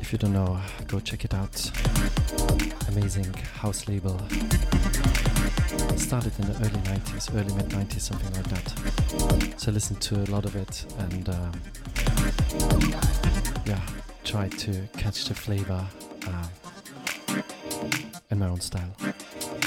If you don't know, go check it out. Amazing house label. Started in the early 90s, early mid 90s, something like that. So listen to a lot of it and try to catch the flavor in my own style.